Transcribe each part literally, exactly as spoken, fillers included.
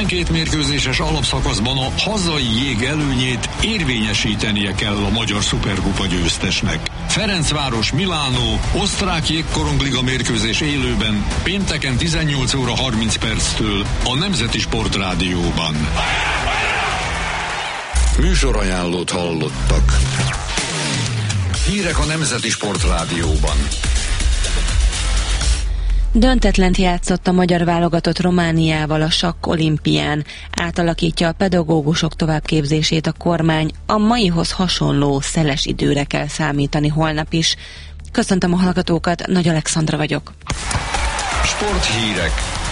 tizenkét mérkőzéses alapszakaszban a hazai jég előnyét érvényesítenie kell a magyar szuperkupa győztesnek. Ferencváros Milánó, osztrák jégkorongliga mérkőzés élőben pénteken tizennyolc óra harminc perctől a Nemzeti Sportrádióban. Műsorajánlót hallottak. Hírek a Nemzeti Sportrádióban. Döntetlent játszott a magyar válogatott Romániával a sakk olimpián. Átalakítja a pedagógusok továbbképzését a kormány. A maihoz hasonló szeles időre kell számítani holnap is. Köszöntöm a hallgatókat, Nagy Alexandra vagyok. Sporthírek.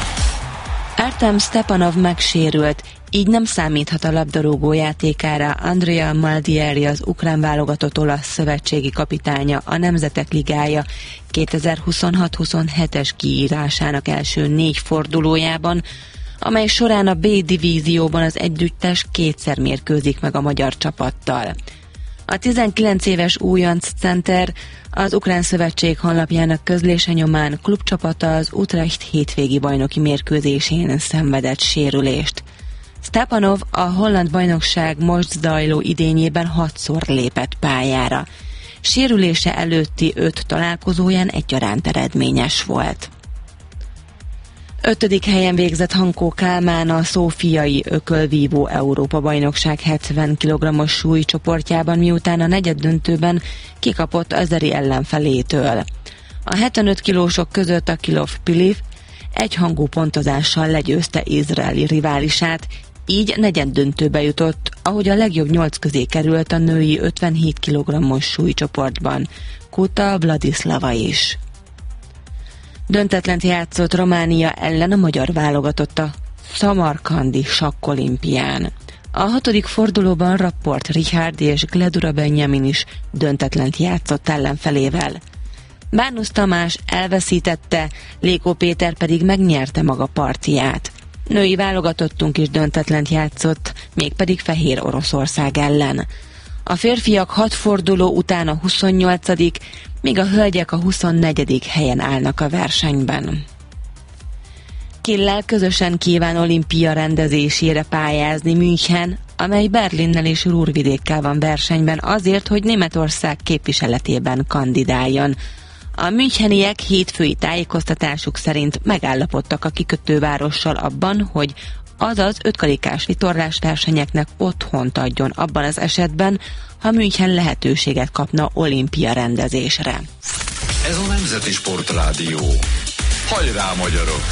Artem Stepanov megsérült, így nem számíthat a labdarúgó játékára. Andrea Maldieri, az ukrán válogatott olasz szövetségi kapitánya, a Nemzetek Ligája kétezer-huszonhat huszonhetes kiírásának első négy fordulójában, amely során a B divízióban az együttes kétszer mérkőzik meg a magyar csapattal. A tizenkilenc éves újonc center az Ukrán Szövetség honlapjának közlése nyomán klubcsapata az Utrecht hétvégi bajnoki mérkőzésén szenvedett sérülést. Stepanov a holland bajnokság most zajló idényében hatszor lépett pályára. Sérülése előtti öt találkozóján egyaránt eredményes volt. Ötödik helyen végzett Hankó Kálmán a szófiai ökölvívó Európa-bajnokság hetven kilogrammos súlycsoportjában, miután a negyeddöntőben kikapott azeri ellenfelétől. A hetvenöt kilósok között a Kilov Piliv egyhangú pontozással legyőzte izraeli riválisát, így negyeddöntőbe jutott, ahogy a legjobb nyolc közé került a női ötvenhét kilogrammos súlycsoportban. Kuta Vladislava is. Döntetlent játszott Románia ellen a magyar válogatott a szamarkandi sakkolimpián. A hatodik fordulóban Rapport Richard és Gledura Benjamin is döntetlent játszott ellenfelével. Bárnusz Tamás elveszítette, Lékó Péter pedig megnyerte maga partiját. Női válogatottunk is döntetlent játszott, mégpedig Fehér Oroszország ellen. A férfiak hat forduló után a huszonnyolcadik, míg a hölgyek a huszonnegyedik helyen állnak a versenyben. Killel közösen kíván olimpia rendezésére pályázni München, amely Berlinnel és Ruhrvidékkel van versenyben azért, hogy Németország képviseletében kandidáljon. A müncheniek hétfői tájékoztatásuk szerint megállapodtak a kikötővárossal abban, hogy azaz ötkarikás vitorlás versenyeknek otthont adjon abban az esetben, ha München lehetőséget kapna olimpia rendezésre. Ez a Nemzeti Sportrádió. Hajrá, magyarok!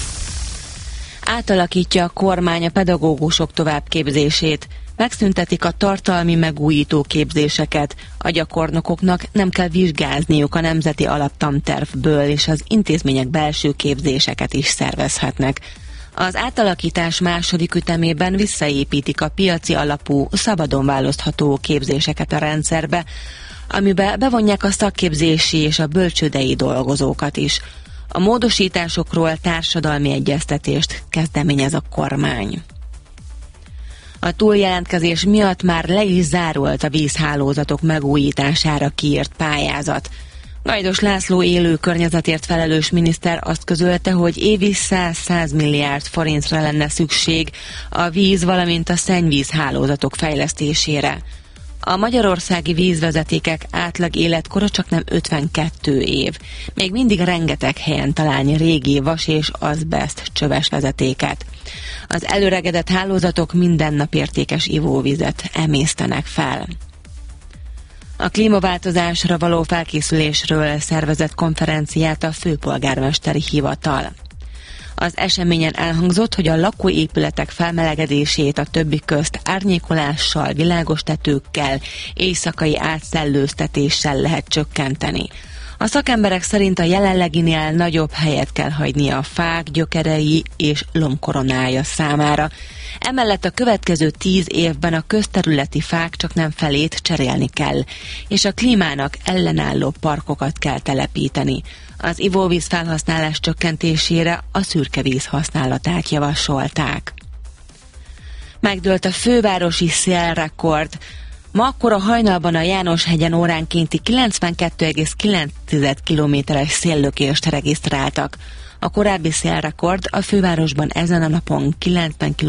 Átalakítja a kormány a pedagógusok továbbképzését. Megszüntetik a tartalmi megújító képzéseket. A gyakornokoknak nem kell vizsgázniuk a nemzeti alaptantervből, és az intézmények belső képzéseket is szervezhetnek. Az átalakítás második ütemében visszaépítik a piaci alapú, szabadon választható képzéseket a rendszerbe, amiben bevonják a szakképzési és a bölcsődei dolgozókat is. A módosításokról társadalmi egyeztetést kezdeményez a kormány. A túljelentkezés miatt már le is zárult a vízhálózatok megújítására kiírt pályázat. Gajdos László élő környezetért felelős miniszter azt közölte, hogy évi száz milliárd forintra lenne szükség a víz, valamint a szennyvízhálózatok fejlesztésére. A magyarországi vízvezetékek átlag életkora csak nem ötvenkettő év. Még mindig rengeteg helyen találni régi vas és azbest csöves vezetéket. Az előregedett hálózatok mindennap értékes ivóvizet emésztenek fel. A klímaváltozásra való felkészülésről szervezett konferenciát a főpolgármesteri hivatal. Az eseményen elhangzott, hogy a lakóépületek felmelegedését a többi közt árnyékolással, világos tetőkkel, éjszakai átszellőztetéssel lehet csökkenteni. A szakemberek szerint a jelenleginél nagyobb helyet kell hagyni a fák, gyökerei és lombkoronája számára. Emellett a következő tíz évben a közterületi fák csak nem felét cserélni kell, és a klímának ellenálló parkokat kell telepíteni. Az ivóvíz felhasználás csökkentésére a szürkevíz használatát javasolták. Megdőlt a fővárosi szélrekord. Ma akkor a hajnalban a János-hegyen óránkénti kilencvenkettő egész kilenc kilométeres széllökést regisztráltak. A korábbi szélrekord a fővárosban ezen a napon kilencven